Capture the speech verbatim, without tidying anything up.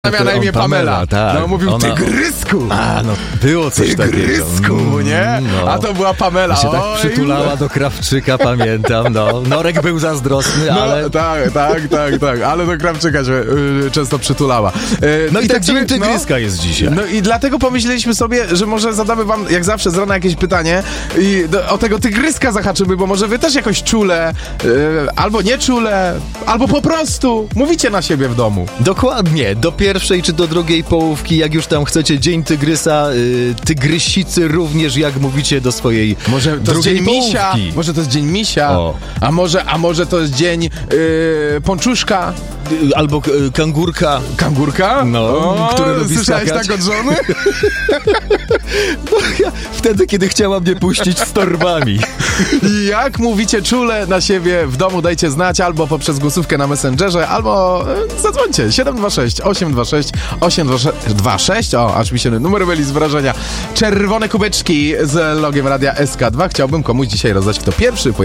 Miała na imię Pamela. Pamela, tak. No mówił, Ona... tygrysku. A, no było coś tygrysku, takiego. nie? No. A to była Pamela. I się tak Oj. przytulała do Krawczyka, pamiętam, no. Norek był zazdrosny, No, ale... tak, tak, tak, tak. Ale do Krawczyka się y, często przytulała. Y, No i tak sobie- dzień tygryska jest dzisiaj. No i dlatego pomyśleliśmy sobie, że może zadamy wam, jak zawsze z rana, jakieś pytanie i do, o tego tygryska zahaczymy, bo może wy też jakoś czule, y, albo nie czule, albo po prostu mówicie na siebie w domu. Dokładnie, do pierwszej czy do drugiej połówki, jak już tam chcecie, dzień tygrysa, y, tygrysicy również, jak mówicie do swojej Może to jest drugiej dzień misia, połówki. może to jest dzień misia, O. a może, a może to jest dzień yy, pączuszka, Y, Albo y, kangurka. kangurka, No, o, który lubi słyszałeś skakać. tak od żony? No, ja, wtedy, kiedy chciała mnie puścić z torbami. I jak mówicie czule na siebie w domu, dajcie znać albo poprzez głosówkę na Messengerze, albo e, zadzwońcie siedem dwa sześć, osiem dwa sześć, osiem dwa sześć. O, aż mi się numer myli z wrażenia. Czerwone kubeczki z logiem Radia S K dwa chciałbym komuś dzisiaj rozdać, kto pierwszy